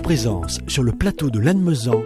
présence sur le plateau de Lannemezan,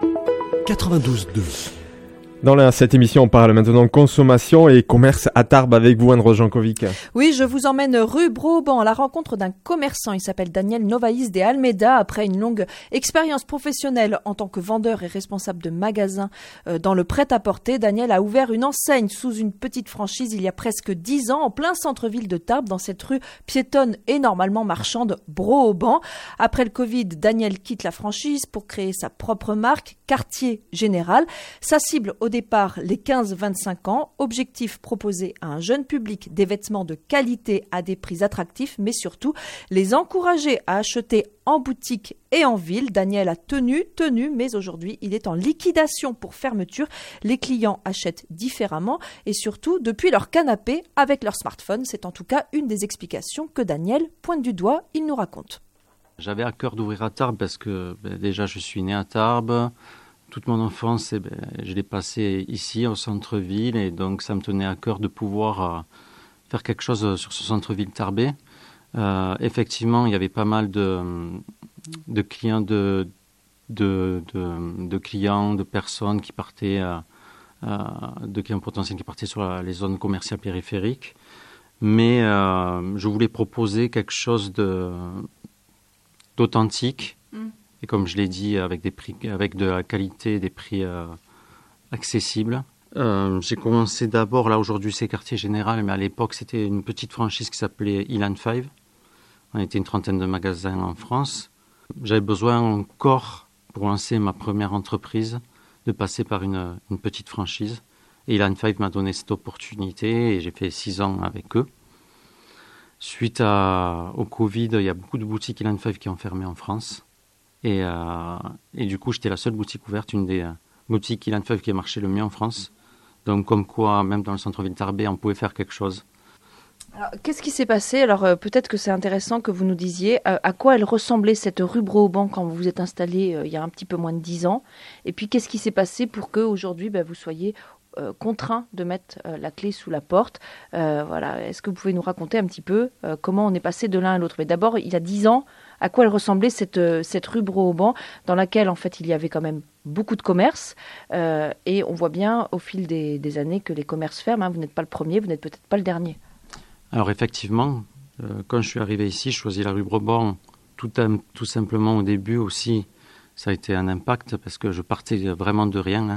92.2. Dans cette émission, on parle maintenant consommation et commerce à Tarbes avec vous, Anne-Rose Jankovic. Oui, je vous emmène rue Broban à la rencontre d'un commerçant. Il s'appelle Daniel Novaïs de Almeida. Après une longue expérience professionnelle en tant que vendeur et responsable de magasin dans le prêt-à-porter, Daniel a ouvert une enseigne sous une petite franchise il y a presque 10 ans en plein centre-ville de Tarbes, dans cette rue piétonne et normalement marchande Broban. Après le Covid, Daniel quitte la franchise pour créer sa propre marque, Quartier Général. Sa cible au départ, les 15-25 ans. Objectif, proposer à un jeune public des vêtements de qualité à des prix attractifs, mais surtout les encourager à acheter en boutique et en ville. Daniel a tenu, mais aujourd'hui, il est en liquidation pour fermeture. Les clients achètent différemment et surtout depuis leur canapé avec leur smartphone. C'est en tout cas une des explications que Daniel pointe du doigt. Il nous raconte. J'avais à cœur d'ouvrir à Tarbes parce que déjà je suis né à Tarbes. Toute mon enfance, je l'ai passée ici, au centre-ville, et donc ça me tenait à cœur de pouvoir faire quelque chose sur ce centre-ville tarbais. Effectivement, il y avait pas mal de clients, de clients, de personnes qui partaient, de clients potentiels qui partaient sur les zones commerciales périphériques. Mais je voulais proposer quelque chose d'authentique. Et comme je l'ai dit, avec des prix, avec de la qualité, des prix accessibles. J'ai commencé d'abord, là aujourd'hui c'est Quartier Général, mais à l'époque c'était une petite franchise qui s'appelait Elan 5. On était une trentaine de magasins en France. J'avais besoin encore, pour lancer ma première entreprise, de passer par une petite franchise. Et Elan 5 m'a donné cette opportunité et j'ai fait 6 ans avec eux. Suite au Covid, il y a beaucoup de boutiques Elan 5 qui ont fermé en France. Et du coup, j'étais la seule boutique ouverte, une des boutiques Elan 5 qui a marché le mieux en France. Donc, comme quoi, même dans le centre-ville tarbais, on pouvait faire quelque chose. Alors, qu'est-ce qui s'est passé ? Alors, peut-être que c'est intéressant que vous nous disiez à quoi elle ressemblait cette rue Broban quand vous vous êtes installé il y a un petit peu moins de 10 ans. Et puis, qu'est-ce qui s'est passé pour qu'aujourd'hui, vous soyez contraint de mettre la clé sous la porte. Voilà. Est-ce que vous pouvez nous raconter un petit peu comment on est passé de l'un à l'autre ? Mais d'abord, il y a 10 ans, à quoi elle ressemblait cette rue Broban, dans laquelle en fait il y avait quand même beaucoup de commerces, et on voit bien au fil des années que les commerces ferment. Vous n'êtes pas le premier, vous n'êtes peut-être pas le dernier. Alors effectivement, quand je suis arrivé ici, je choisis la rue Broban tout simplement au début aussi. Ça a été un impact parce que je partais vraiment de rien.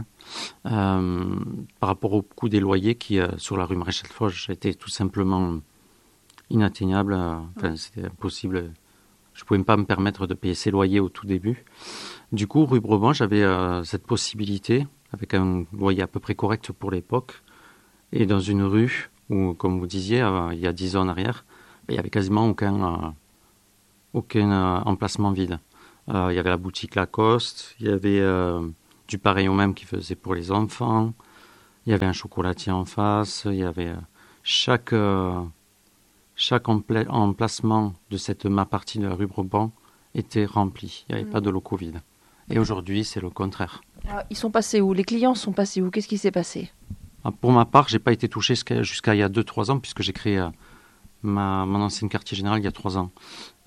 Par rapport au coût des loyers qui, sur la rue Maréchal Foch, était tout simplement inatteignable. C'était impossible. Je ne pouvais pas me permettre de payer ces loyers au tout début. Du coup, rue Broban, j'avais cette possibilité, avec un loyer à peu près correct pour l'époque, et dans une rue où, comme vous disiez, il y a 10 ans en arrière, il n'y avait quasiment aucun emplacement vide. Il y avait la boutique Lacoste, il y avait du pareil au même qui faisait pour les enfants, il y avait un chocolatier en face, il y avait chaque emplacement de ma partie de la rue Broban était rempli. Il n'y avait pas de locaux vides. Et aujourd'hui, c'est le contraire. Alors, ils sont passés où ? Les clients sont passés où ? Qu'est-ce qui s'est passé ? Pour ma part, je n'ai pas été touché jusqu'à il y a 2-3 ans, puisque j'ai créé mon ancien quartier général il y a 3 ans.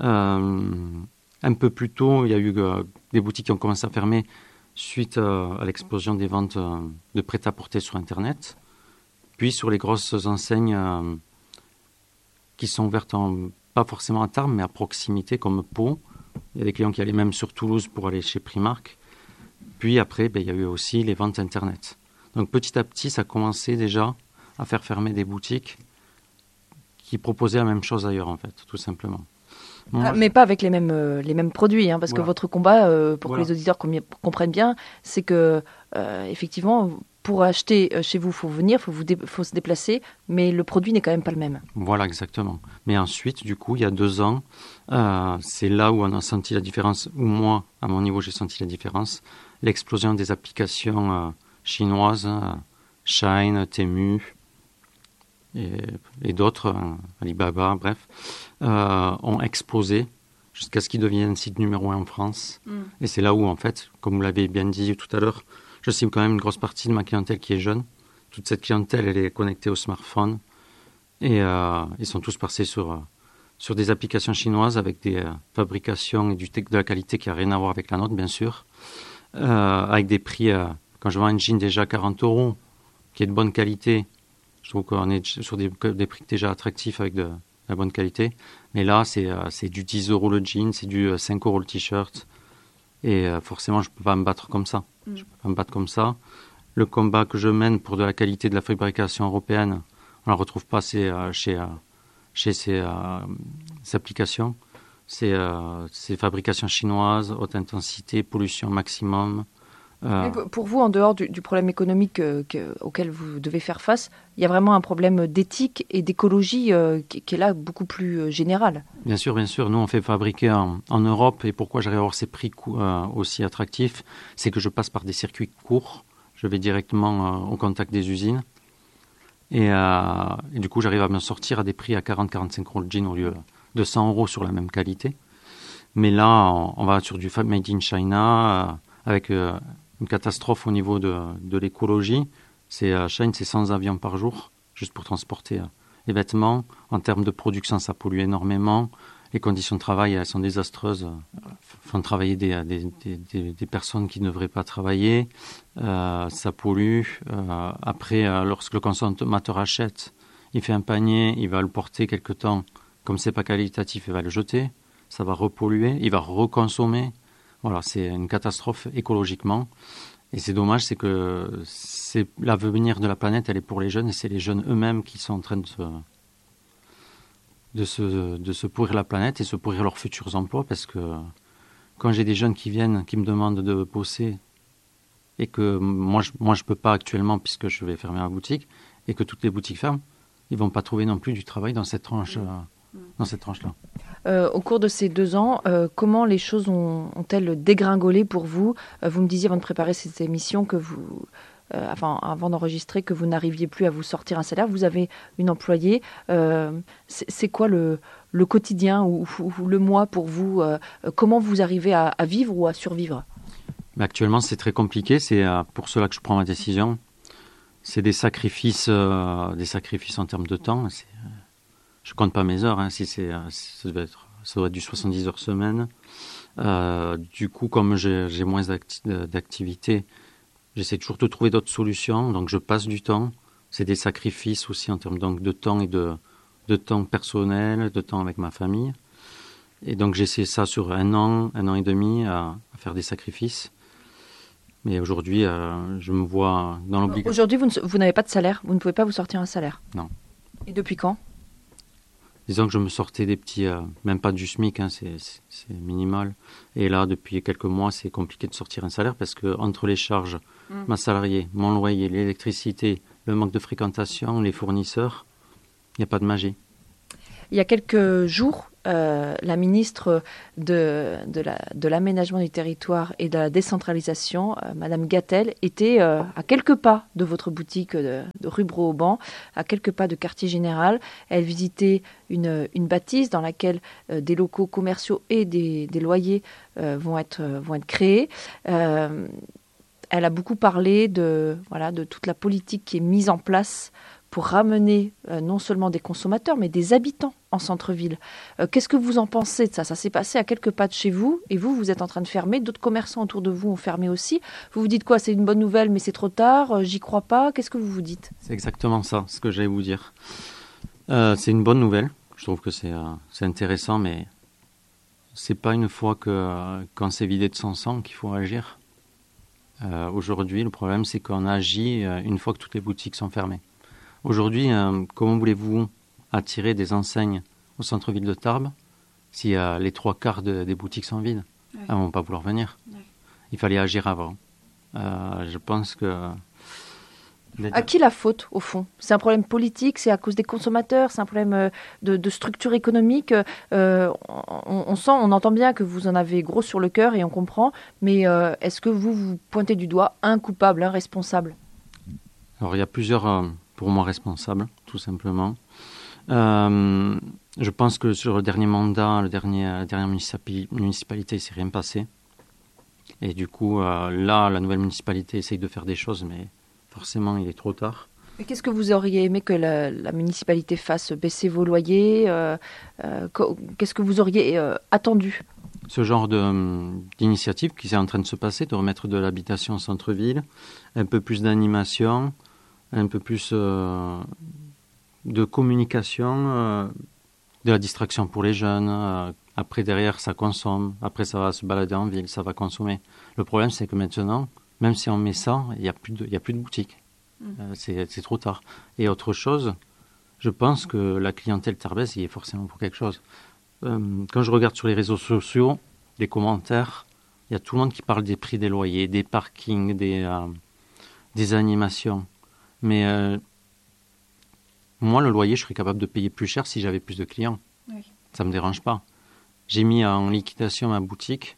Un peu plus tôt, il y a eu des boutiques qui ont commencé à fermer suite à l'explosion des ventes de prêt-à-porter sur Internet. Puis sur les grosses enseignes qui sont ouvertes pas forcément à Tarbes, mais à proximité, comme Pau. Il y a des clients qui allaient même sur Toulouse pour aller chez Primark. Puis après, il y a eu aussi les ventes Internet. Donc petit à petit, ça commençait déjà à faire fermer des boutiques qui proposaient la même chose ailleurs, en fait, tout simplement. Mais pas avec les mêmes produits, parce que votre combat, pour que les auditeurs comprennent bien, c'est que, effectivement, pour acheter chez vous, il faut venir, faut se déplacer, mais le produit n'est quand même pas le même. Voilà, exactement. Mais ensuite, du coup, il y a 2 ans, c'est là où on a senti la différence, où moi, à mon niveau, j'ai senti la différence. L'explosion des applications chinoises, Shein, Temu et d'autres, Alibaba, bref, ont explosé jusqu'à ce qu'ils deviennent site numéro 1 en France. Et c'est là où, en fait, comme vous l'avez bien dit tout à l'heure, je cible quand même une grosse partie de ma clientèle qui est jeune. Toute cette clientèle, elle est connectée au smartphone. Et ils sont tous passés sur sur des applications chinoises avec des fabrications et de la qualité qui n'a rien à voir avec la nôtre, bien sûr, avec des prix, quand je vends un jean déjà 40 €, qui est de bonne qualité, je trouve qu'on est sur des prix déjà attractifs avec de la bonne qualité. Mais là, c'est du 10 € le jean, c'est du 5 € le t-shirt. Et forcément, je ne peux pas me battre comme ça. Le combat que je mène pour de la qualité de la fabrication européenne, on ne la retrouve pas chez ces applications. C'est fabrication chinoise, haute intensité, pollution maximum. Pour vous, en dehors du problème économique auquel vous devez faire face, il y a vraiment un problème d'éthique et d'écologie qui est là beaucoup plus général. Bien sûr. Nous, on fait fabriquer en Europe. Et pourquoi j'arrive à avoir ces prix aussi attractifs, c'est que je passe par des circuits courts. Je vais directement au contact des usines. Et du coup, j'arrive à me sortir à des prix à 40-45 € le jean au lieu de 100 € sur la même qualité. Mais là, on va sur du Made in China avec une catastrophe au niveau de l'écologie. Chine, c'est 100 avions par jour, juste pour transporter les vêtements. En termes de production, ça pollue énormément. Les conditions de travail, elles sont désastreuses. Font travailler des personnes qui ne devraient pas travailler. Ça pollue. Après, lorsque le consommateur achète, il fait un panier, il va le porter quelque temps. Comme c'est pas qualitatif, il va le jeter. Ça va repolluer, il va reconsommer. Voilà, c'est une catastrophe écologiquement. Et c'est dommage, c'est que l'avenir de la planète, elle est pour les jeunes, et c'est les jeunes eux-mêmes qui sont en train de se pourrir la planète et se pourrir leurs futurs emplois, parce que quand j'ai des jeunes qui viennent, qui me demandent de bosser, et que moi je peux pas actuellement puisque je vais fermer ma boutique, et que toutes les boutiques ferment, ils vont pas trouver non plus du travail dans cette tranche-là. Au cours de ces 2 ans, comment les choses ont-elles dégringolé pour vous ? Vous me disiez avant de préparer cette émission que vous, avant d'enregistrer, que vous n'arriviez plus à vous sortir un salaire. Vous avez une employée. C'est quoi le quotidien ou le mois pour vous ? Comment vous arrivez à vivre ou à survivre ? Mais actuellement, c'est très compliqué. C'est pour cela que je prends ma décision. C'est des sacrifices en termes de temps. Je compte pas mes heures. Ça doit être du 70 heures semaine. Du coup, comme j'ai moins d'activité, j'essaie toujours de trouver d'autres solutions. Donc, je passe du temps. C'est des sacrifices aussi en termes donc, de temps et de temps personnel, de temps avec ma famille. Et donc, j'essaie ça sur un an et demi à faire des sacrifices. Mais aujourd'hui, je me vois dans l'obligation. Aujourd'hui, vous n'avez pas de salaire. Vous ne pouvez pas vous sortir un salaire. Non. Et depuis quand ? Disons que je me sortais des petits, même pas du SMIC, c'est minimal. Et là, depuis quelques mois, c'est compliqué de sortir un salaire parce que entre les charges, ma salariée, mon loyer, l'électricité, le manque de fréquentation, les fournisseurs, il n'y a pas de magie. Il y a quelques jours, la ministre de l'aménagement du territoire et de la décentralisation, Madame Gatel, était à quelques pas de votre boutique de rue Broauban, à quelques pas de Quartier Général. Elle visitait une bâtisse dans laquelle des locaux commerciaux et des loyers vont être créés. Elle a beaucoup parlé de toute la politique qui est mise en place pour ramener non seulement des consommateurs, mais des habitants en centre-ville. Qu'est-ce que vous en pensez de ça ? Ça s'est passé à quelques pas de chez vous, et vous êtes en train de fermer. D'autres commerçants autour de vous ont fermé aussi. Vous vous dites quoi ? C'est une bonne nouvelle, mais c'est trop tard, j'y crois pas. Qu'est-ce que vous vous dites ? C'est exactement ça, ce que j'allais vous dire. C'est une bonne nouvelle. Je trouve que c'est intéressant, mais c'est pas une fois quand c'est vidé de son sang qu'il faut agir. Aujourd'hui, le problème, c'est qu'on agit une fois que toutes les boutiques sont fermées. Aujourd'hui, comment voulez-vous attirer des enseignes au centre-ville de Tarbes si les 3/4 des boutiques sont vides ? Ouais. Elles ne vont pas vouloir venir. Ouais. Il fallait agir avant. Je pense que... À qui la faute, au fond ? C'est un problème politique, c'est à cause des consommateurs, c'est un problème de structure économique. On entend bien que vous en avez gros sur le cœur et on comprend, mais est-ce que vous pointez du doigt un coupable, un responsable ? Alors, il y a plusieurs... pour moi responsable, tout simplement. Je pense que sur le dernier mandat, la dernière municipalité, il ne s'est rien passé. Et du coup, là, la nouvelle municipalité essaye de faire des choses, mais forcément, il est trop tard. Et qu'est-ce que vous auriez aimé que la municipalité fasse? Baisser vos loyers? Qu'est-ce que vous auriez attendu? Ce genre d'initiative qui est en train de se passer, de remettre de l'habitation au centre-ville, un peu plus d'animation, un peu plus de communication, de la distraction pour les jeunes. Après, derrière, ça consomme. Après, ça va se balader en ville, ça va consommer. Le problème, c'est que maintenant, même si on met ça, il n'y a plus de boutique. C'est trop tard. Et autre chose, je pense que la clientèle tarbaise y est forcément pour quelque chose. Quand je regarde sur les réseaux sociaux, les commentaires, il y a tout le monde qui parle des prix des loyers, des parkings, des animations. Mais moi, le loyer, je serais capable de payer plus cher si j'avais plus de clients. Oui. Ça ne me dérange pas. J'ai mis en liquidation ma boutique.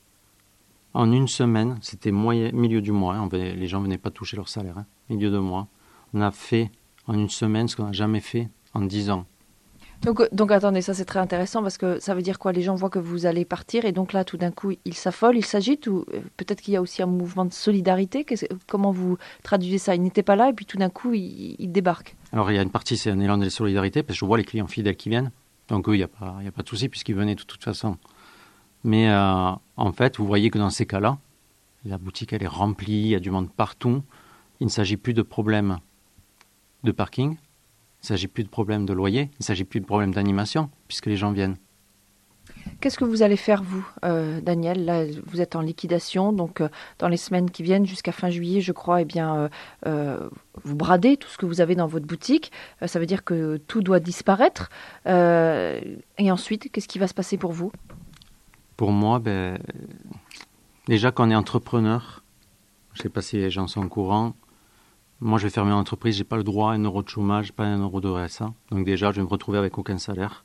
En une semaine, c'était milieu du mois, les gens ne venaient pas toucher leur salaire, milieu de mois. On a fait en une semaine ce qu'on n'a jamais fait en 10 ans. Donc attendez, ça c'est très intéressant parce que ça veut dire quoi? Les gens voient que vous allez partir et donc là tout d'un coup ils s'affolent, ils s'agitent, ou peut-être qu'il y a aussi un mouvement de solidarité. Comment vous traduisez ça? Ils n'étaient pas là et puis tout d'un coup ils débarquent. Alors il y a une partie, c'est un élan de solidarité parce que je vois les clients fidèles qui viennent. Donc eux, il n'y a pas de souci puisqu'ils venaient de toute façon. Mais en fait, vous voyez que dans ces cas-là, la boutique elle est remplie, il y a du monde partout. Il ne s'agit plus de problème de parking, il ne s'agit plus de problème de loyer, il ne s'agit plus de problème d'animation puisque les gens viennent. Qu'est-ce que vous allez faire, vous, Daniel? Là, vous êtes en liquidation, donc dans les semaines qui viennent, jusqu'à fin juillet, je crois, vous bradez tout ce que vous avez dans votre boutique. Ça veut dire que tout doit disparaître. Et ensuite, qu'est-ce qui va se passer pour vous? Pour moi, déjà quand on est entrepreneur, je ne sais pas si les gens sont au courant, moi je vais fermer l'entreprise, je n'ai pas le droit à 1 euro de chômage, pas 1 euro de RSA. Donc déjà, je vais me retrouver avec aucun salaire.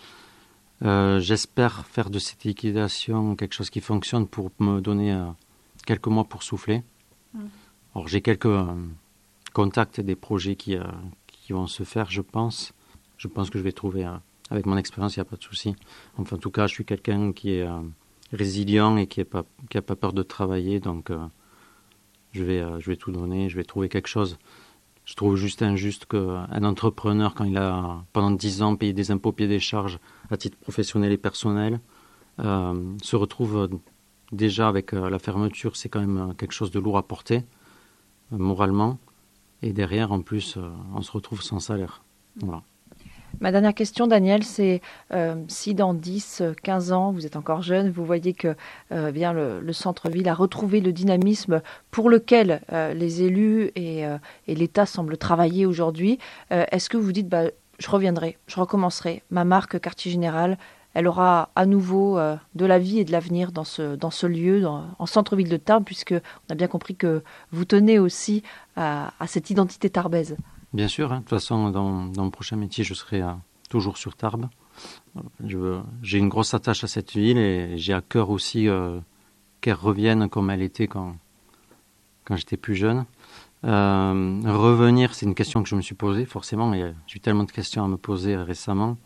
J'espère faire de cette liquidation quelque chose qui fonctionne pour me donner quelques mois pour souffler. Alors j'ai quelques contacts et des projets qui vont se faire, je pense. Je pense que je vais trouver, avec mon expérience, il n'y a pas de souci. Enfin, en tout cas, je suis quelqu'un qui est résilient et qui n'a pas peur de travailler. Donc je vais tout donner, je vais trouver quelque chose. Je trouve juste injuste qu'un entrepreneur, quand il a pendant 10 ans payé des impôts, payé des charges à titre professionnel et personnel, se retrouve déjà avec la fermeture. C'est quand même quelque chose de lourd à porter, moralement. Et derrière, en plus, on se retrouve sans salaire. Voilà. Ma dernière question, Daniel, c'est si dans 10, 15 ans, vous êtes encore jeune, vous voyez que le centre-ville a retrouvé le dynamisme pour lequel les élus et l'État semblent travailler aujourd'hui, est-ce que vous dites, je reviendrai, je recommencerai, ma marque Quartier Général, elle aura à nouveau de la vie et de l'avenir dans ce lieu, en centre-ville de Tarbes, puisqu'on a bien compris que vous tenez aussi à cette identité tarbaise? Bien sûr, de toute façon, dans mon prochain métier, je serai toujours sur Tarbes. J'ai une grosse attache à cette ville et j'ai à cœur aussi qu'elle revienne comme elle était quand j'étais plus jeune. Revenir, c'est une question que je me suis posée, forcément, et j'ai eu tellement de questions à me poser récemment.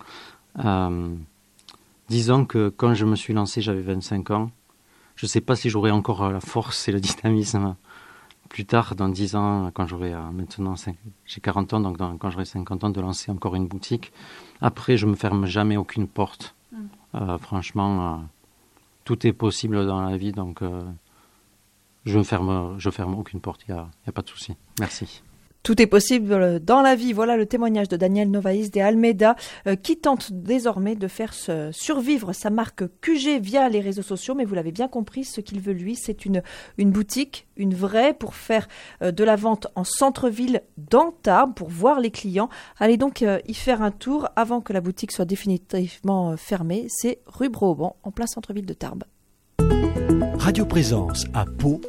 Disons que quand je me suis lancé, j'avais 25 ans. Je ne sais pas si j'aurai encore la force et le dynamisme plus tard, dans 10 ans, quand j'aurai maintenant, j'ai 40 ans, donc quand j'aurai 50 ans, de lancer encore une boutique. Après, je ne me ferme jamais aucune porte. Franchement, tout est possible dans la vie, donc je ferme aucune porte, il n'y a pas de souci. Merci. Tout est possible dans la vie. Voilà le témoignage de Daniel Novaïs de Almeida qui tente désormais de faire survivre sa marque QG via les réseaux sociaux. Mais vous l'avez bien compris, ce qu'il veut lui, c'est une boutique, une vraie, pour faire de la vente en centre-ville dans Tarbes, pour voir les clients. Allez donc y faire un tour avant que la boutique soit définitivement fermée. C'est rue Broban, en plein centre-ville de Tarbes. Radio Présence à Pau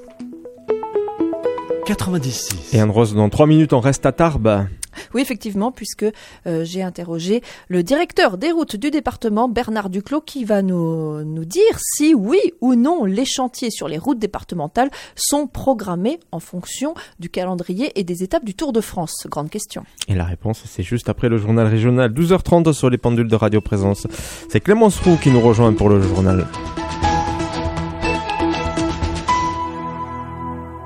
96. Et Anne-Rose, dans 3 minutes, on reste à Tarbes. Oui, effectivement, puisque j'ai interrogé le directeur des routes du département, Bernard Duclos, qui va nous dire si oui ou non les chantiers sur les routes départementales sont programmés en fonction du calendrier et des étapes du Tour de France. Grande question. Et la réponse, c'est juste après le journal régional, 12h30 sur les pendules de Radio Présence. C'est Clémence Roux qui nous rejoint pour le journal.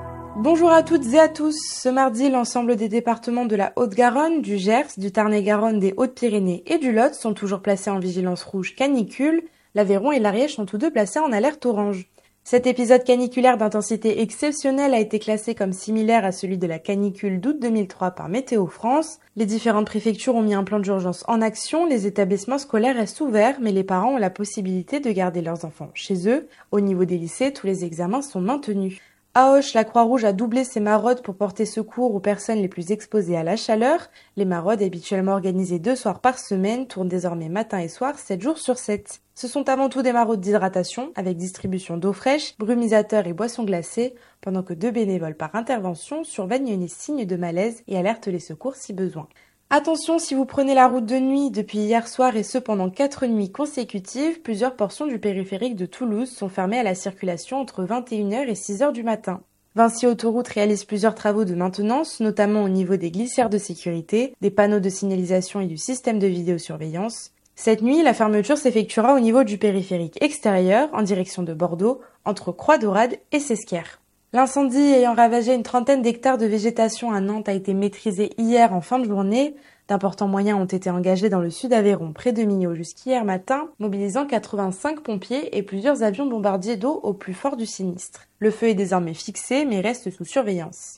Bonjour à toutes et à tous. Ce mardi, l'ensemble des départements de la Haute-Garonne, du Gers, du Tarn-et-Garonne, des Hautes-Pyrénées et du Lot sont toujours placés en vigilance rouge canicule. L'Aveyron et l'Ariège sont tous deux placés en alerte orange. Cet épisode caniculaire d'intensité exceptionnelle a été classé comme similaire à celui de la canicule d'août 2003 par Météo France. Les différentes préfectures ont mis un plan d'urgence en action, les établissements scolaires restent ouverts, mais les parents ont la possibilité de garder leurs enfants chez eux. Au niveau des lycées, tous les examens sont maintenus. À Auch, la Croix-Rouge a doublé ses maraudes pour porter secours aux personnes les plus exposées à la chaleur. Les maraudes, habituellement organisées 2 soirs par semaine, tournent désormais matin et soir, 7 jours sur 7. Ce sont avant tout des maraudes d'hydratation, avec distribution d'eau fraîche, brumisateurs et boissons glacées, pendant que 2 bénévoles par intervention surveillent les signes de malaise et alertent les secours si besoin. Attention, si vous prenez la route de nuit depuis hier soir et ce pendant 4 nuits consécutives, plusieurs portions du périphérique de Toulouse sont fermées à la circulation entre 21h et 6h du matin. Vinci Autoroute réalise plusieurs travaux de maintenance, notamment au niveau des glissières de sécurité, des panneaux de signalisation et du système de vidéosurveillance. Cette nuit, la fermeture s'effectuera au niveau du périphérique extérieur, en direction de Bordeaux, entre Croix-Daurade et Sesquières. L'incendie ayant ravagé une 30aine d'hectares de végétation à Nantes a été maîtrisé hier en fin de journée. D'importants moyens ont été engagés dans le sud Aveyron, près de Millau, jusqu'hier matin, mobilisant 85 pompiers et plusieurs avions bombardiers d'eau au plus fort du sinistre. Le feu est désormais fixé, mais reste sous surveillance.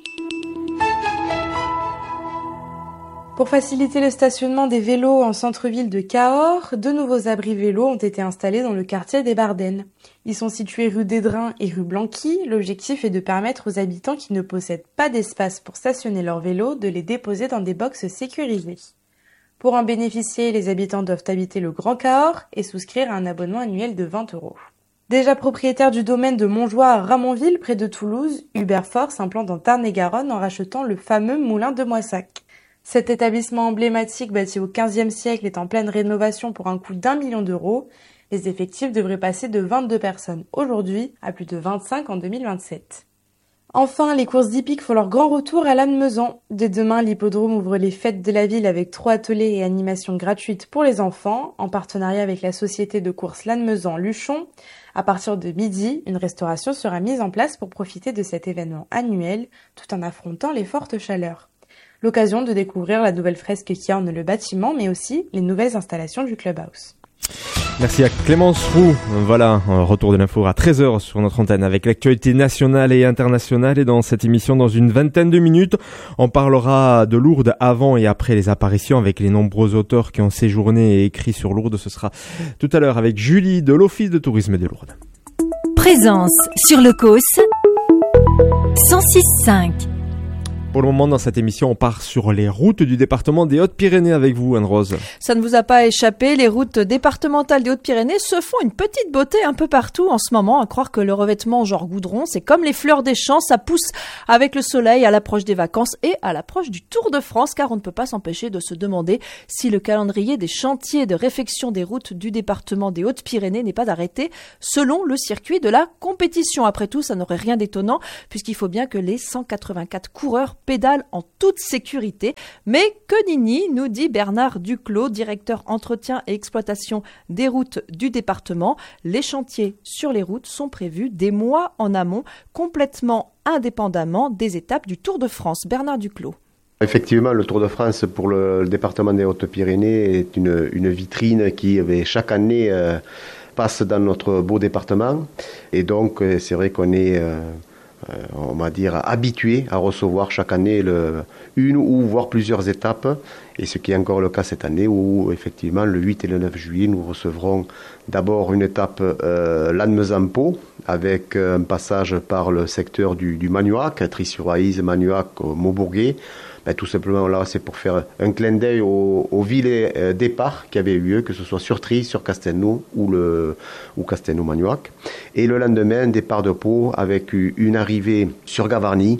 Pour faciliter le stationnement des vélos en centre-ville de Cahors, 2 nouveaux abris vélos ont été installés dans le quartier des Bardennes. Ils sont situés rue d'Édrin et rue Blanqui. L'objectif est de permettre aux habitants qui ne possèdent pas d'espace pour stationner leurs vélos de les déposer dans des boxes sécurisées. Pour en bénéficier, les habitants doivent habiter le Grand Cahors et souscrire à un abonnement annuel de 20 €. Déjà propriétaire du domaine de Montjoie à Ramonville, près de Toulouse, Hubert Fort s'implante dans Tarn-et-Garonne en rachetant le fameux moulin de Moissac. Cet établissement emblématique bâti au XVe siècle est en pleine rénovation pour un coût d'1 million d'euros. Les effectifs devraient passer de 22 personnes aujourd'hui à plus de 25 en 2027. Enfin, les courses hippiques font leur grand retour à Lannemezan. Dès demain, l'hippodrome ouvre les fêtes de la ville avec 3 ateliers et animations gratuites pour les enfants, en partenariat avec la société de courses Lannemezan-Luchon. À partir de midi, une restauration sera mise en place pour profiter de cet événement annuel, tout en affrontant les fortes chaleurs. L'occasion de découvrir la nouvelle fresque qui orne le bâtiment, mais aussi les nouvelles installations du Clubhouse. Merci à Clémence Roux. Voilà, un retour de l'info à 13h sur notre antenne avec l'actualité nationale et internationale. Et dans cette émission, dans une vingtaine de minutes, on parlera de Lourdes avant et après les apparitions avec les nombreux auteurs qui ont séjourné et écrit sur Lourdes. Ce sera tout à l'heure avec Julie de l'Office de tourisme des Lourdes. Présence sur le COS 106.5. Pour le moment, dans cette émission, on part sur les routes du département des Hautes-Pyrénées avec vous, Anne-Rose. Ça ne vous a pas échappé, les routes départementales des Hautes-Pyrénées se font une petite beauté un peu partout en ce moment, à croire que le revêtement genre goudron, c'est comme les fleurs des champs, ça pousse avec le soleil à l'approche des vacances et à l'approche du Tour de France, car on ne peut pas s'empêcher de se demander si le calendrier des chantiers de réfection des routes du département des Hautes-Pyrénées n'est pas arrêté selon le circuit de la compétition. Après tout, ça n'aurait rien d'étonnant, puisqu'il faut bien que les 184 coureurs pédale en toute sécurité. Mais que nenni, nous dit Bernard Duclos, directeur entretien et exploitation des routes du département. Les chantiers sur les routes sont prévus des mois en amont, complètement indépendamment des étapes du Tour de France. Bernard Duclos. Effectivement, le Tour de France pour le département des Hautes-Pyrénées est une vitrine qui chaque année passe dans notre beau département. Et donc, c'est vrai qu'on est on va dire habitué à recevoir chaque année une ou voire plusieurs étapes, et ce qui est encore le cas cette année où effectivement le 8 et le 9 juillet nous recevrons d'abord une étape Lannemezan-Pau avec un passage par le secteur du Magnoac, Trie-sur-Aïse, Magnoac, Maubourguet. Tout simplement là c'est pour faire un clin d'œil aux villes départs qui avaient eu lieu, que ce soit sur Trie, sur Castelnau ou Castelnau-Magnoac. Et le lendemain, départ de Pau avec une arrivée sur Gavarnie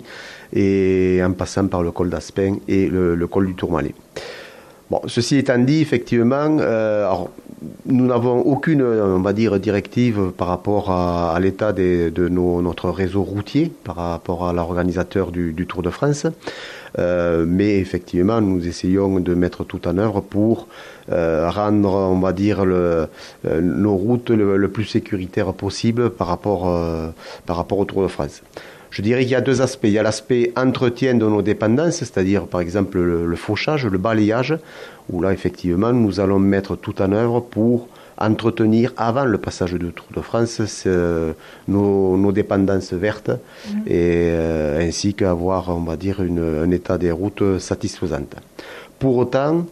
et en passant par le col d'Aspin et le col du Tourmalet. Bon, ceci étant dit, effectivement, alors, nous n'avons aucune, on va dire, directive par rapport à l'état de notre réseau routier, par rapport à l'organisateur du Tour de France. Mais effectivement, nous essayons de mettre tout en œuvre pour rendre, on va dire, nos routes le plus sécuritaires possible par rapport au Tour de France. Je dirais qu'il y a deux aspects. Il y a l'aspect entretien de nos dépendances, c'est-à-dire par exemple le fauchage, le balayage, où là effectivement nous allons mettre tout en œuvre pour entretenir avant le passage du Tour de France nos dépendances vertes et ainsi qu'avoir, on va dire, un état des routes satisfaisant. Pour autant,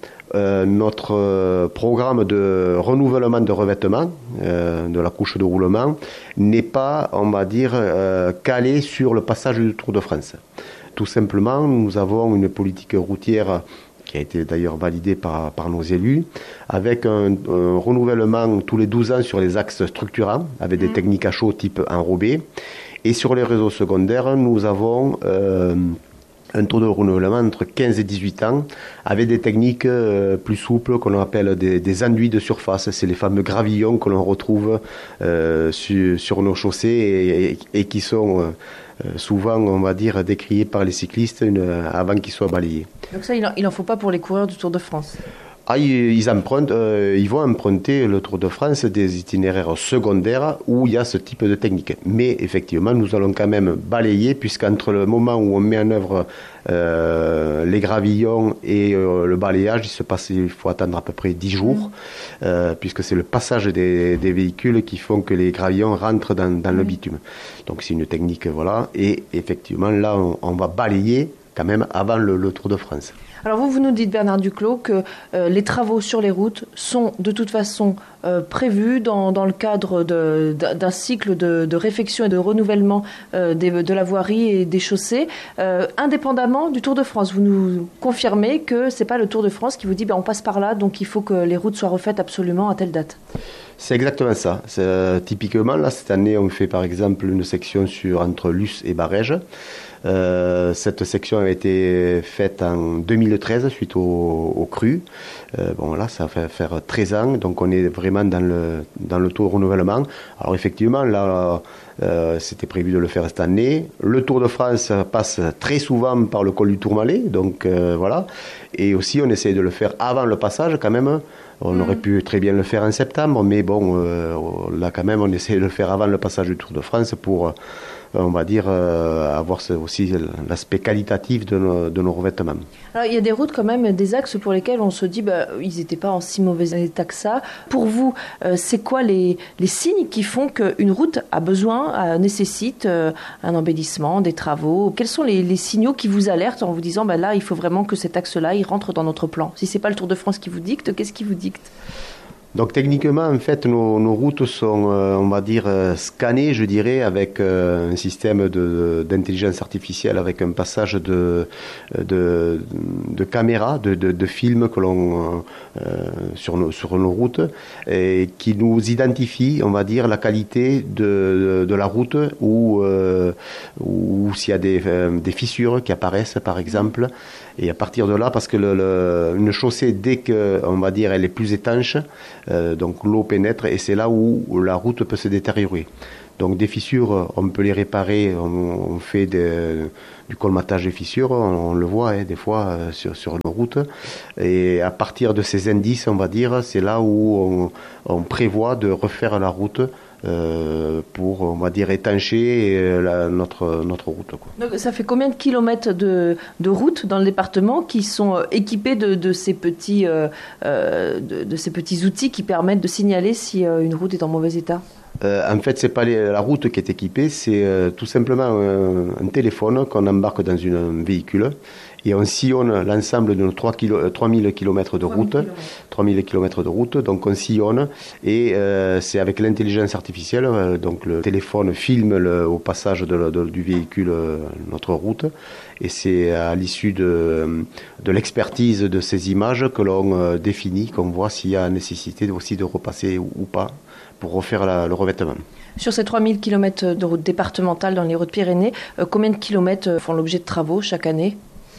notre programme de renouvellement de revêtement de la couche de roulement n'est pas, on va dire, calé sur le passage du Tour de France. Tout simplement, nous avons une politique routière qui a été d'ailleurs validée par nos élus, avec un renouvellement tous les 12 ans sur les axes structurants, avec des techniques à chaud type enrobé. Et sur les réseaux secondaires, nous avons un taux de renouvellement entre 15 et 18 ans, avec des techniques plus souples qu'on appelle des enduits de surface. C'est les fameux gravillons que l'on retrouve sur nos chaussées et qui sont souvent, on va dire, décriés par les cyclistes avant qu'ils soient balayés. Donc ça, il n'en faut pas pour les coureurs du Tour de France. Ils vont emprunter le Tour de France des itinéraires secondaires où il y a ce type de technique. Mais effectivement, nous allons quand même balayer, puisqu'entre le moment où on met en œuvre les gravillons et le balayage, il faut attendre à peu près 10 jours, puisque c'est le passage des véhicules qui font que les gravillons rentrent dans le bitume. Donc c'est une technique, voilà. Et effectivement, là, on va balayer quand même avant le Tour de France. Alors vous nous dites, Bernard Duclos, que les travaux sur les routes sont de toute façon prévus dans le cadre d'un cycle de réfection et de renouvellement de la voirie et des chaussées, indépendamment du Tour de France. Vous nous confirmez que ce n'est pas le Tour de France qui vous dit on passe par là, donc il faut que les routes soient refaites absolument à telle date. C'est exactement ça. Typiquement, là, cette année, on fait par exemple une section entre Luce et Barège. Cette section a été faite en 2013 suite au cru. Là, ça va faire 13 ans, donc on est vraiment dans le taux de renouvellement. Alors effectivement, là, c'était prévu de le faire cette année. Le Tour de France passe très souvent par le col du Tourmalet, donc voilà. Et aussi, on essaie de le faire avant le passage quand même. On aurait pu très bien le faire en septembre, mais bon, là quand même, on essaie de le faire avant le passage du Tour de France pour, on va dire, avoir aussi l'aspect qualitatif de nos revêtements. Alors, il y a des routes quand même, des axes pour lesquels on se dit ils n'étaient pas en si mauvais état que ça. Pour vous, c'est quoi les signes qui font qu'une route a besoin, nécessite un embellissement, des travaux? Quels sont les signaux qui vous alertent en vous disant là, il faut vraiment que cet axe-là, il rentre dans notre plan? Si ce n'est pas le Tour de France qui vous dicte, qu'est-ce qui vous dicte? Donc techniquement, en fait, nos routes sont, on va dire, scannées, je dirais, avec un système d'intelligence artificielle, avec un passage de caméras, de films que l'on sur nos routes, et qui nous identifie, on va dire, la qualité de la route ou s'il y a des fissures qui apparaissent, par exemple. Et à partir de là, parce que une chaussée, dès que, on va dire, elle est plus étanche, donc l'eau pénètre et c'est là où la route peut se détériorer. Donc des fissures, on peut les réparer, on fait du colmatage des fissures, on le voit des fois sur nos routes. Et à partir de ces indices, on va dire, c'est là où on prévoit de refaire la route pour, on va dire, étancher notre route, quoi. Donc, ça fait combien de kilomètres de routes dans le département qui sont équipés de ces petits outils qui permettent de signaler si une route est en mauvais état? En fait, c'est pas la route qui est équipée, c'est tout simplement un téléphone qu'on embarque dans un véhicule et on sillonne l'ensemble de nos 3000 km de route. 3000 km de route, donc on sillonne et c'est avec l'intelligence artificielle, donc le téléphone filme au passage du véhicule notre route et c'est à l'issue de l'expertise de ces images que l'on définit, qu'on voit s'il y a nécessité aussi de repasser ou pas pour refaire le revêtement. Sur ces 3000 km de route départementale dans les Hautes-Pyrénées, combien de kilomètres font l'objet de travaux chaque année?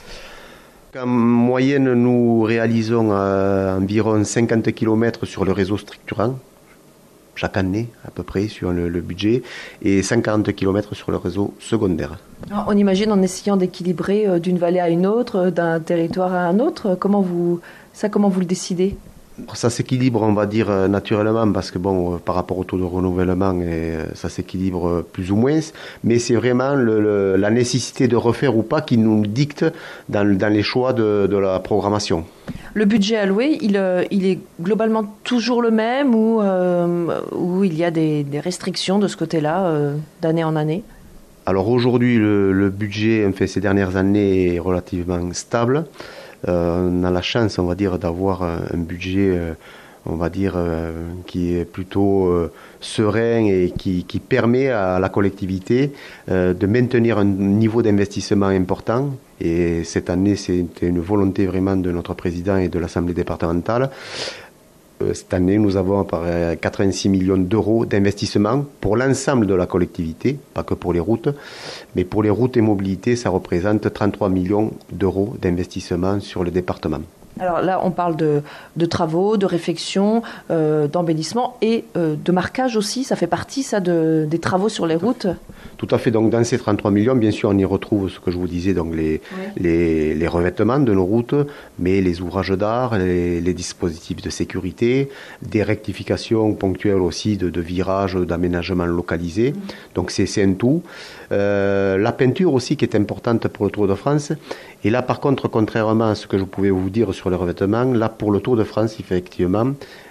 En moyenne, nous réalisons environ 50 km sur le réseau structurant, chaque année à peu près sur le budget, et 140 km sur le réseau secondaire. Alors, on imagine en essayant d'équilibrer d'une vallée à une autre, d'un territoire à un autre, comment vous le décidez? Ça s'équilibre, on va dire, naturellement, parce que par rapport au taux de renouvellement, ça s'équilibre plus ou moins. Mais c'est vraiment la nécessité de refaire ou pas qui nous dicte dans les choix de la programmation. Le budget alloué, il est globalement toujours le même ou il y a des restrictions de ce côté-là, d'année en année ? Alors aujourd'hui, le budget, ces dernières années, est relativement stable. On a la chance, on va dire, d'avoir un budget, on va dire, qui est plutôt serein et qui permet à la collectivité de maintenir un niveau d'investissement important. Et cette année, c'était une volonté vraiment de notre président et de l'Assemblée départementale. Cette année, nous avons 86 millions d'euros d'investissement pour l'ensemble de la collectivité, pas que pour les routes, mais pour les routes et mobilités, ça représente 33 millions d'euros d'investissement sur le département. Alors là, on parle de travaux, de réfection, d'embellissement et de marquage aussi. Ça fait partie, ça, des travaux sur les routes ? Tout à fait. Donc, dans ces 33 millions, bien sûr, on y retrouve ce que je vous disais, donc les revêtements de nos routes, mais les ouvrages d'art, les dispositifs de sécurité, des rectifications ponctuelles aussi de virages, d'aménagements localisés. Donc, c'est un tout. La peinture aussi, qui est importante pour le Tour de France. Et là, par contre, contrairement à ce que je pouvais vous dire sur les revêtements, là, pour le Tour de France, effectivement,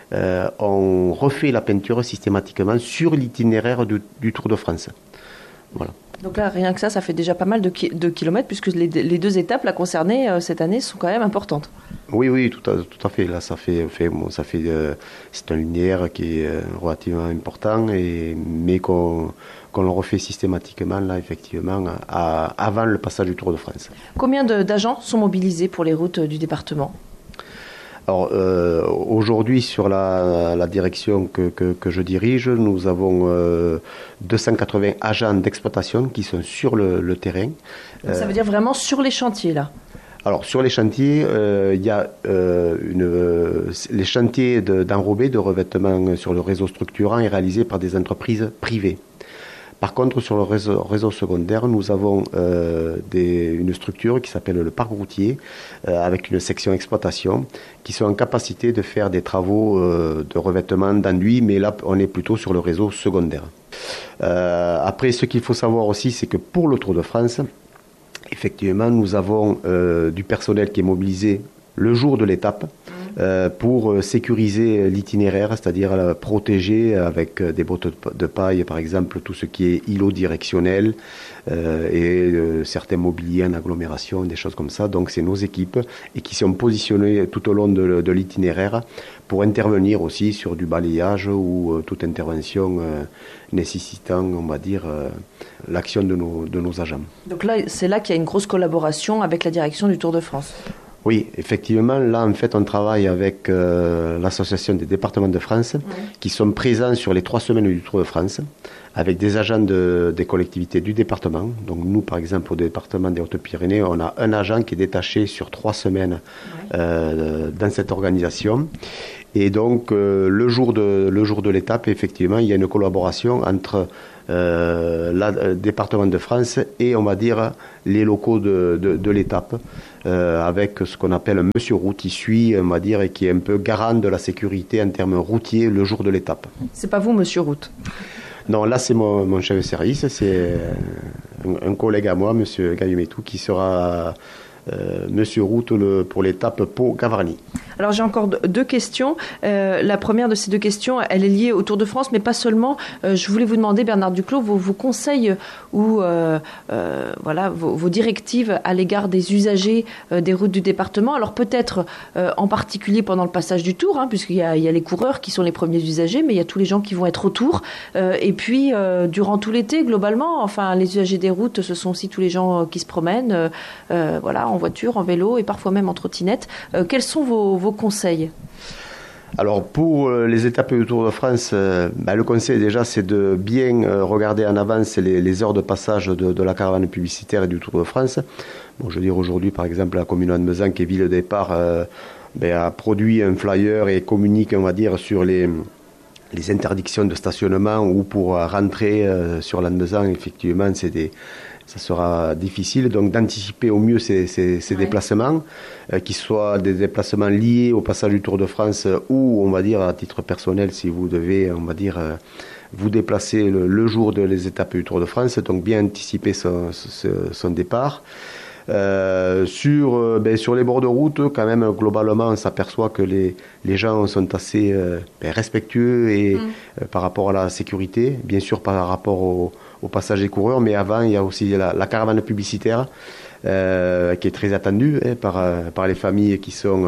on refait la peinture systématiquement sur l'itinéraire du Tour de France. Voilà. Donc là, rien que ça fait déjà pas mal de kilomètres, puisque les deux étapes là, concernées cette année sont quand même importantes. Oui, tout à fait. Là, c'est un linéaire qui est relativement important, mais qu'on le refait systématiquement, là, effectivement, avant le passage du Tour de France. Combien d'agents sont mobilisés pour les routes du département ? Alors, aujourd'hui, sur la direction que je dirige, nous avons 280 agents d'exploitation qui sont sur le terrain. Donc ça veut dire vraiment sur les chantiers, là ? Alors, sur les chantiers, il y a les chantiers d'enrobés, de revêtement sur le réseau structurant est réalisé par des entreprises privées. Par contre, sur le réseau secondaire, nous avons une structure qui s'appelle le parc routier, avec une section exploitation, qui sont en capacité de faire des travaux de revêtement d'enduit, mais là, on est plutôt sur le réseau secondaire. Après, ce qu'il faut savoir aussi, c'est que pour le Tour de France, effectivement, nous avons du personnel qui est mobilisé le jour de l'étape, pour sécuriser l'itinéraire, c'est-à-dire protéger avec des bottes de paille, par exemple, tout ce qui est îlot directionnel et certains mobiliers en agglomération, des choses comme ça. Donc c'est nos équipes et qui sont positionnées tout au long de l'itinéraire pour intervenir aussi sur du balayage ou toute intervention nécessitant, on va dire, l'action de nos agents. Donc là, c'est là qu'il y a une grosse collaboration avec la direction du Tour de France. Oui, effectivement, là, en fait, on travaille avec l'Association des départements de France qui sont présents sur les 3 semaines du Tour de France avec des agents des collectivités du département. Donc nous, par exemple, au département des Hautes-Pyrénées, on a un agent qui est détaché sur 3 semaines dans cette organisation. Et donc, le jour de l'étape, effectivement, il y a une collaboration entre le département de France et, on va dire, les locaux de l'étape, avec ce qu'on appelle un monsieur route qui suit, on va dire, et qui est un peu garant de la sécurité en termes routiers le jour de l'étape. C'est pas vous, monsieur route? Non, là, c'est mon chef de service, c'est un collègue à moi, monsieur Gayumetou, qui sera monsieur route pour l'étape Pau-Gavarnie. Alors j'ai encore 2 questions. La première de ces 2 questions, elle est liée au Tour de France, mais pas seulement. Je voulais vous demander, Bernard Duclos, vos conseils ou vos directives à l'égard des usagers des routes du département. Alors peut-être en particulier pendant le passage du Tour, puisqu'il y a les coureurs qui sont les premiers usagers, mais il y a tous les gens qui vont être autour. Et puis durant tout l'été, globalement, enfin les usagers des routes, ce sont aussi tous les gens qui se promènent, en voiture, en vélo et parfois même en trottinette. Quels sont vos conseils? Alors pour les étapes du Tour de France, le conseil déjà c'est de bien regarder en avance les heures de passage de la caravane publicitaire et du Tour de France. Bon, je veux dire aujourd'hui par exemple la commune de Mezan qui est ville de départ a produit un flyer et communique on va dire sur les les interdictions de stationnement ou pour rentrer sur Lannemezan, effectivement, ça sera difficile. Donc d'anticiper au mieux ces déplacements, qu'ils soient des déplacements liés au passage du Tour de France ou, on va dire, à titre personnel, si vous devez, on va dire, vous déplacer le jour des étapes du Tour de France, donc bien anticiper son départ. Sur les bords de route, quand même, globalement, on s'aperçoit que les gens sont assez respectueux et par rapport à la sécurité, bien sûr par rapport au passage des coureurs, mais avant, il y a aussi la caravane publicitaire qui est très attendue par les familles qui sont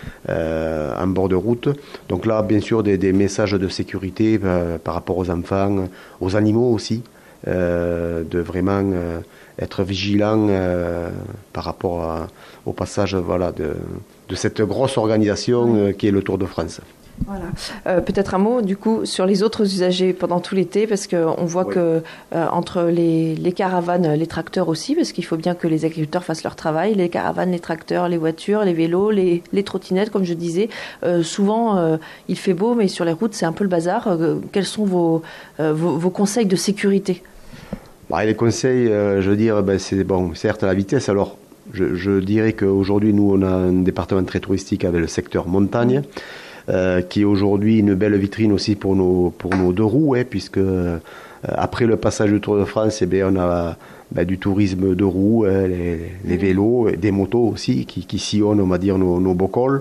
en bord de route. Donc là, bien sûr, des messages de sécurité par rapport aux enfants, aux animaux aussi, de vraiment être vigilant par rapport au passage de cette grosse organisation qui est le Tour de France. Voilà. Peut-être un mot du coup sur les autres usagers pendant tout l'été, parce qu'on voit que entre les caravanes, les tracteurs aussi, parce qu'il faut bien que les agriculteurs fassent leur travail, les caravanes, les tracteurs, les voitures, les vélos, les trottinettes, comme je disais, souvent il fait beau, mais sur les routes c'est un peu le bazar. Quels sont vos conseils de sécurité ? Les conseils, je veux dire, c'est bon, certes la vitesse. Alors, je dirais qu'aujourd'hui, nous, on a un département très touristique avec le secteur montagne, qui est aujourd'hui une belle vitrine aussi pour nos deux roues, puisque après le passage du Tour de France, on a du tourisme de roues, les vélos, des motos aussi, qui sillonnent, on va dire, nos bocoles.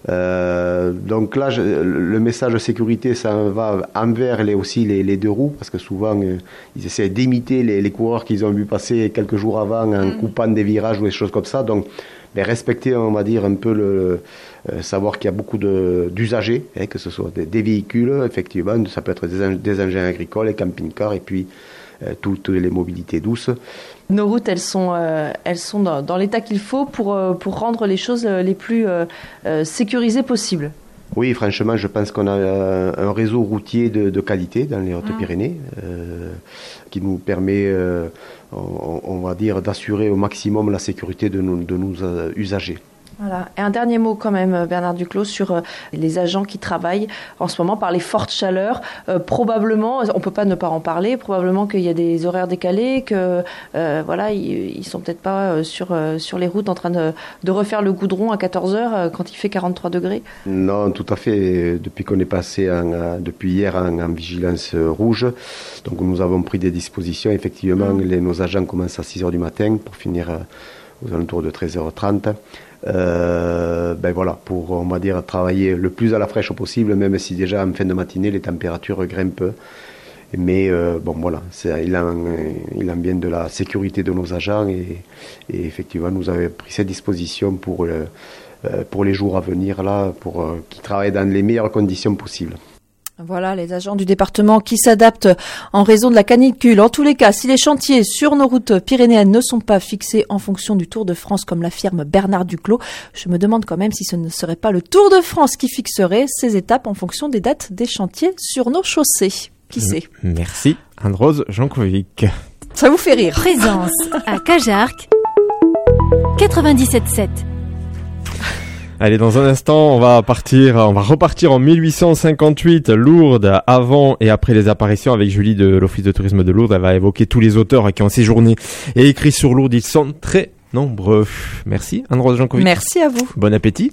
Donc là, le message de sécurité, ça va envers les deux roues, parce que souvent, ils essaient d'imiter les coureurs qu'ils ont vu passer quelques jours avant en coupant des virages ou des choses comme ça. Donc, respecter, on va dire, un peu savoir qu'il y a beaucoup d'usagers, que ce soit des véhicules, effectivement, ça peut être des engins agricoles, les camping-cars, et puis toutes les mobilités douces. Nos routes, elles sont dans l'état qu'il faut pour rendre les choses les plus sécurisées possibles. Oui, franchement, je pense qu'on a un réseau routier de qualité dans les Hautes-Pyrénées qui nous permet, on va dire, d'assurer au maximum la sécurité de nos usagers. Voilà. Et un dernier mot quand même, Bernard Duclos, sur les agents qui travaillent en ce moment par les fortes chaleurs. Probablement, on peut pas ne pas en parler, probablement qu'il y a des horaires décalés, que ils sont peut-être pas sur les routes en train de refaire le goudron à 14h quand il fait 43 degrés. Non, tout à fait. Depuis qu'on est passé depuis hier en vigilance rouge, donc nous avons pris des dispositions. Effectivement, nos agents commencent à 6h du matin pour finir aux alentours de 13h30. Pour, on va dire, travailler le plus à la fraîche possible, même si déjà en fin de matinée les températures grimpent. Mais il en vient de la sécurité de nos agents et effectivement nous avons pris ces dispositions pour les jours à venir là, pour qu'ils travaillent dans les meilleures conditions possibles. Voilà, les agents du département qui s'adaptent en raison de la canicule. En tous les cas, si les chantiers sur nos routes pyrénéennes ne sont pas fixés en fonction du Tour de France, comme l'affirme Bernard Duclos, je me demande quand même si ce ne serait pas le Tour de France qui fixerait ces étapes en fonction des dates des chantiers sur nos chaussées. Qui sait ? Merci, Anne-Rose Jankovic. Ça vous fait rire. Présence à Cajarc 97.7. Allez, dans un instant, on va repartir en 1858, Lourdes, avant et après les apparitions, avec Julie de l'Office de tourisme de Lourdes. Elle va évoquer tous les auteurs qui ont séjourné et écrit sur Lourdes. Ils sont très nombreux. Merci, Anne-Rose Jankovic. Merci à vous. Bon appétit.